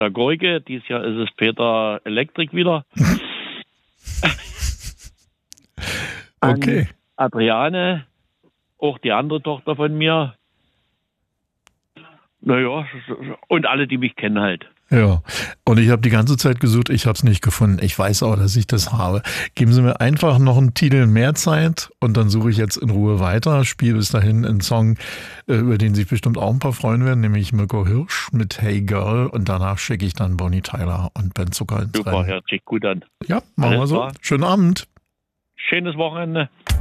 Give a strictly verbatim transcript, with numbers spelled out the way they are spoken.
der Gorge. Dieses Jahr ist es Peter Elektrik wieder. Okay. An Adriane, auch die andere Tochter von mir. Naja, und alle, die mich kennen halt. Ja, und ich habe die ganze Zeit gesucht, ich habe es nicht gefunden. Ich weiß auch, dass ich das habe. Geben Sie mir einfach noch einen Titel mehr Zeit und dann suche ich jetzt in Ruhe weiter. Spiele bis dahin einen Song, über den sich bestimmt auch ein paar freuen werden, nämlich Mirko Hirsch mit Hey Girl, und danach schicke ich dann Bonnie Tyler und Ben Zucker ins Super, Rennen. hört sich gut an. Ja, machen wir so. Schönen Abend. Schönes Wochenende.